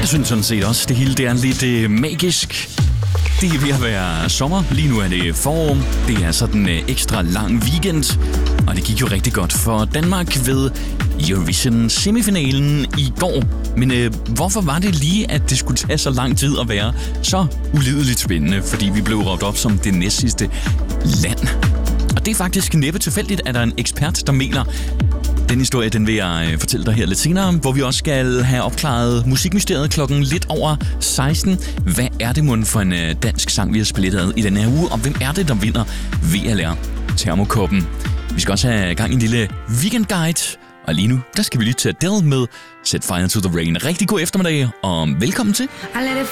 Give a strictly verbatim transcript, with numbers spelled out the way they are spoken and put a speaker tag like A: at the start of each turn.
A: synes sådan set også, det hele det er lidt øh, magisk. Det er ved at være sommer. Lige nu er det forår. Det er sådan en øh, ekstra lang weekend. Og det gik jo rigtig godt for Danmark ved Eurovision semifinalen i går. Men øh, hvorfor var det lige, at det skulle tage så lang tid at være så ulideligt spændende? Fordi vi blev råbt op som det næstsidste land. Og det er faktisk næppe tilfældigt, at der er en ekspert, der mener. Den historie, den vil jeg fortælle dig her lidt senere, hvor vi også skal have opklaret musikmysteriet klokken lidt over seksten. Hvad er det mon for en dansk sang, vi har spillet i den her uge, og hvem er det, der vinder V L R Termokoppen? Vi skal også have gang i en lille weekendguide, og lige nu, der skal vi lytte til Adele med Set Fire to the Rain. Rigtig god eftermiddag, og velkommen til.